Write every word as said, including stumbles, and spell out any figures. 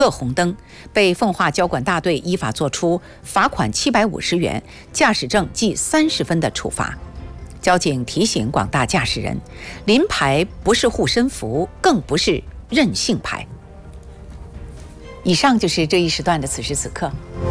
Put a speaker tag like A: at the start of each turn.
A: 红灯，被奉化交管大队依法作出罚款七百五十元、驾驶证记三十分的处罚。交警提醒广大驾驶人，临牌不是护身符，更不是任性牌。以上就是这一时段的此时此刻。